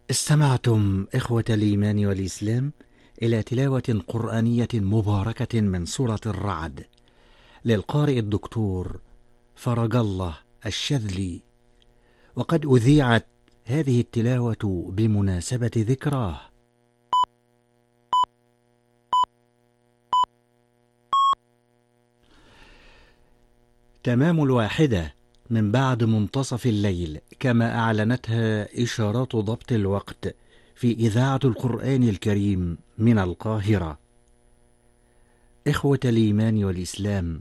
استمعتم إخوة الإيمان والإسلام إلى تلاوة قرآنية مباركة من سورة الرعد للقارئ الدكتور فرج الله الشاذلي، وقد أذيعت هذه التلاوة بمناسبة ذكراه. تمام 1 من بعد منتصف الليل، كما أعلنتها إشارات ضبط الوقت في إذاعة القرآن الكريم من القاهرة. إخوة الإيمان والإسلام،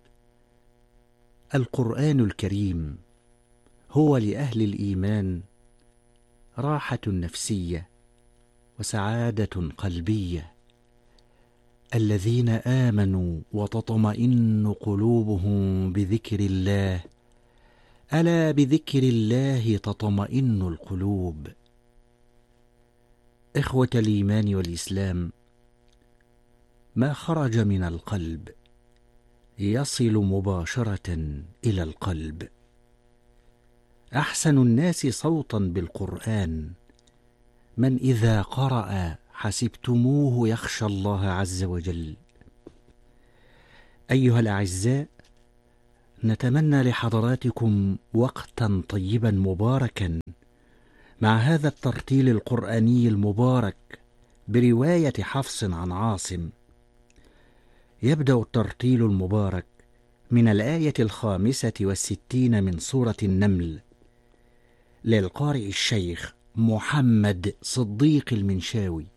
القرآن الكريم هو لأهل الإيمان راحة نفسية وسعادة قلبية، الذين آمنوا وتطمئن قلوبهم بذكر الله، ألا بذكر الله تطمئن القلوب. إخوة الإيمان والإسلام، ما خرج من القلب يصل مباشرة إلى القلب. أحسن الناس صوتا بالقرآن من إذا قرأ حسبتموه يخشى الله عز وجل. أيها الأعزاء، نتمنى لحضراتكم وقتا طيبا مباركا مع هذا الترتيل القرآني المبارك برواية حفص عن عاصم. يبدأ الترتيل المبارك من الآية 65 من سورة النمل للقارئ الشيخ محمد صديق المنشاوي.